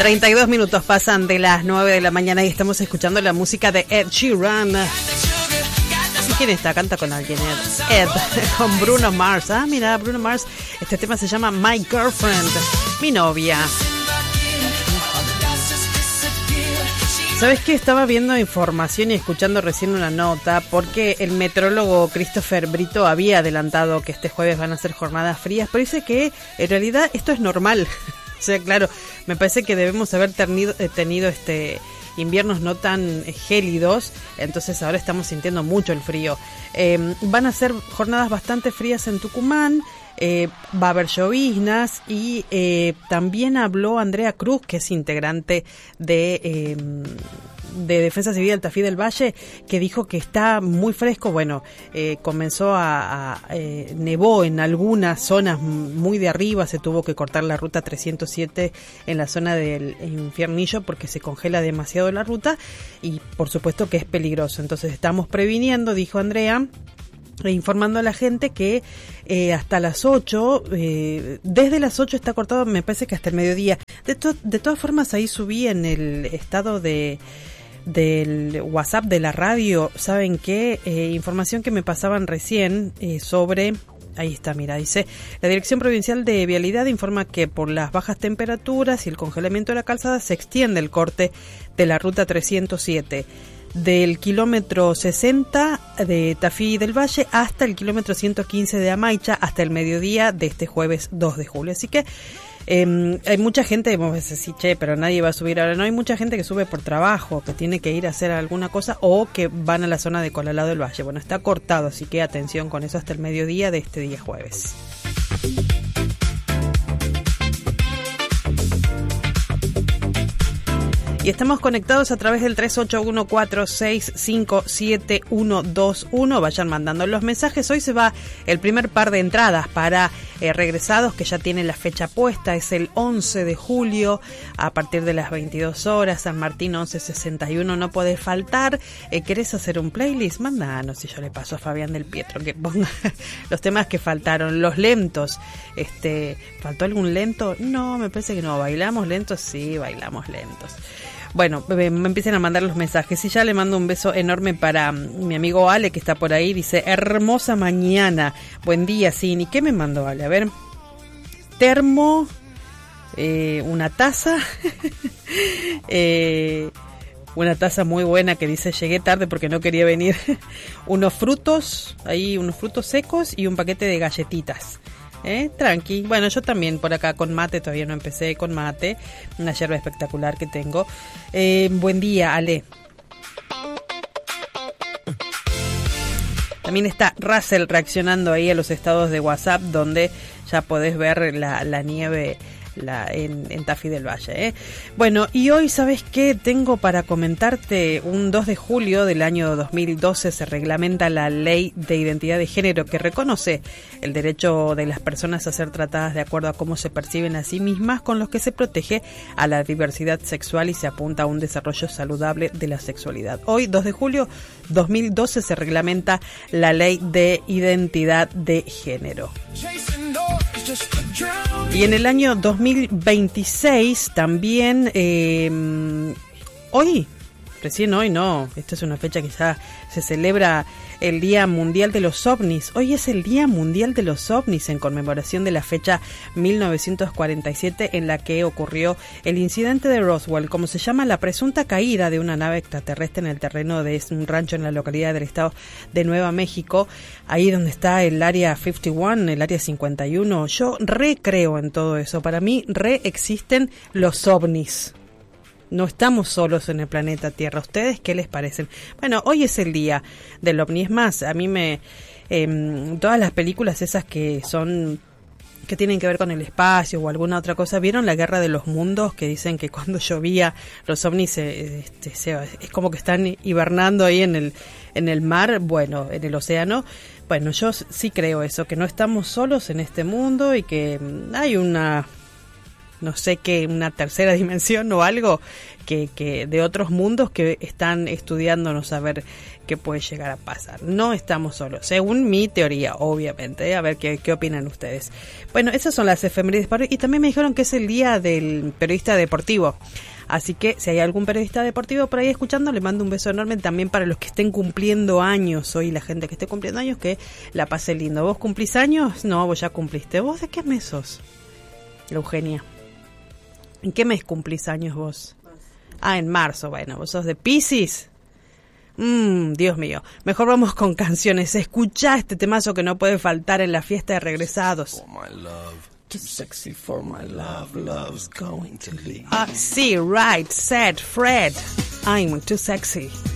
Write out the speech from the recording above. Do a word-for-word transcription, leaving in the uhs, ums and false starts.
treinta y dos minutos pasan de las nueve de la mañana y estamos escuchando la música de Ed Sheeran. ¿Quién está? Canta con alguien, Ed. Ed, con Bruno Mars. Ah, mira, Bruno Mars. Este tema se llama My Girlfriend, mi novia. ¿Sabes qué? Estaba viendo información y escuchando recién una nota porque el meteorólogo Christopher Brito había adelantado que este jueves van a ser jornadas frías, pero dice que en realidad esto es normal. O sea, claro, me parece que debemos haber tenido, tenido este inviernos no tan gélidos, entonces ahora estamos sintiendo mucho el frío. Eh, van a ser jornadas bastante frías en Tucumán. Eh, va a haber lloviznas y eh, también habló Andrea Cruz, que es integrante de eh, de Defensa Civil del Tafí del Valle, que dijo que está muy fresco. Bueno, eh, comenzó a, a eh, nevó en algunas zonas muy de arriba, se tuvo que cortar la ruta trescientos siete en la zona del Infiernillo porque se congela demasiado la ruta y por supuesto que es peligroso. Entonces estamos previniendo, dijo Andrea, informando a la gente que eh, hasta las ocho, eh, desde las ocho está cortado, me parece que hasta el mediodía. De, to- de todas formas, ahí subí en el estado de del WhatsApp de la radio, ¿saben qué? Eh, información que me pasaban recién eh, sobre... Ahí está, mira, dice, la Dirección Provincial de Vialidad informa que por las bajas temperaturas y el congelamiento de la calzada se extiende el corte de la ruta trescientos siete. Del kilómetro sesenta de Tafí del Valle hasta el kilómetro ciento quince de Amaicha hasta el mediodía de este jueves dos de julio. Así que eh, hay mucha gente, vos decís, sí, che, pero nadie va a subir ahora. No, hay mucha gente que sube por trabajo, que tiene que ir a hacer alguna cosa o que van a la zona de Colalado del Valle. Bueno, está cortado, así que atención con eso hasta el mediodía de este día jueves. Y estamos conectados a través del tres ocho uno cuatro seis cinco siete uno dos uno. Vayan mandando los mensajes. Hoy se va el primer par de entradas para eh, regresados que ya tienen la fecha puesta. Es el once de julio a partir de las veintidós horas. San Martín once sesenta y uno. No puede faltar. Eh, ¿Querés hacer un playlist? Mandanos y yo le paso a Fabián del Pietro que ponga los temas que faltaron. Los lentos. Este, ¿faltó algún lento? No, me parece que no. ¿Bailamos lentos? Sí, bailamos lentos. Bueno, me empiezan a mandar los mensajes y ya le mando un beso enorme para mi amigo Ale que está por ahí. Dice, hermosa mañana, buen día, sí. ¿Y qué me mandó Ale? A ver, termo, eh, una taza, eh, una taza muy buena que dice, llegué tarde porque no quería venir, unos frutos, ahí unos frutos secos y un paquete de galletitas. ¿Eh? Tranqui. Bueno, yo también por acá con mate, todavía no empecé con mate, una yerba espectacular que tengo. Eh, buen día, Ale. También está Russell reaccionando ahí a los estados de WhatsApp donde ya podés ver la, la nieve la, en, en Tafí del Valle. ¿eh? Bueno, y hoy, ¿sabes qué? Tengo para comentarte, un dos de julio del año dos mil doce se reglamenta la Ley de Identidad de Género que reconoce el derecho de las personas a ser tratadas de acuerdo a cómo se perciben a sí mismas, con los que se protege a la diversidad sexual y se apunta a un desarrollo saludable de la sexualidad. Hoy, dos de julio dos mil doce, se reglamenta la Ley de Identidad de Género. Y en el año dos mil veintiséis también, eh, hoy, recién hoy no, esta es una fecha que ya se celebra el Día Mundial de los OVNIs. Hoy es el Día Mundial de los OVNIs en conmemoración de la fecha mil novecientos cuarenta y siete en la que ocurrió el incidente de Roswell, como se llama la presunta caída de una nave extraterrestre en el terreno de un rancho en la localidad del estado de Nueva México, ahí donde está el área cincuenta y uno, el área cincuenta y uno. Yo re creo en todo eso. Para mí re existen los OVNIs. No estamos solos en el planeta Tierra. ¿Ustedes qué les parecen? Bueno, hoy es el día del OVNI. Es más, a mí me... Eh, todas las películas esas que son... que tienen que ver con el espacio o alguna otra cosa. ¿Vieron La Guerra de los Mundos? Que dicen que cuando llovía los ovnis se, este, se, es como que están hibernando ahí en el, en el mar, bueno, en el océano. Bueno, yo sí creo eso, que no estamos solos en este mundo y que hay una... no sé qué, una tercera dimensión o algo, que, que de otros mundos que están estudiándonos a ver qué puede llegar a pasar. No estamos solos, según mi teoría, obviamente, ¿eh? A ver qué, qué opinan ustedes. Bueno, esas son las efemérides, y también me dijeron que es el día del periodista deportivo. Así que si hay algún periodista deportivo por ahí escuchando, le mando un beso enorme. También para los que estén cumpliendo años hoy, la gente que esté cumpliendo años, que la pase lindo. ¿Vos cumplís años? No, vos ya cumpliste. ¿Vos de qué mes sos, Eugenia? ¿En qué mes cumplís años vos? Ah, en marzo. Bueno, vos sos de Piscis. Mmm, Dios mío. Mejor vamos con canciones. Escuchá este temazo que no puede faltar en la fiesta de regresados. Too sexy for my love, love's going to leave. Ah, sí, right, said Fred. I'm too sexy.